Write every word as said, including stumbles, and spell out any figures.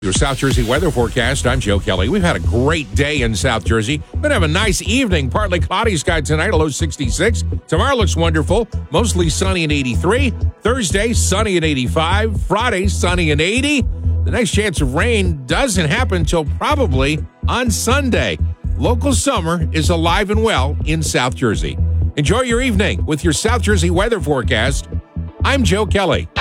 Your South Jersey weather forecast. I'm Joe Kelly. We've had a great day in South Jersey. We're going to have a nice evening. Partly cloudy sky tonight, a low sixty-six. Tomorrow looks wonderful. Mostly sunny and eighty-three. Thursday, sunny and eighty-five. Friday, sunny and eighty. The next chance of rain doesn't happen until probably on Sunday. Local summer is alive and well in South Jersey. Enjoy your evening with your South Jersey weather forecast. I'm Joe Kelly.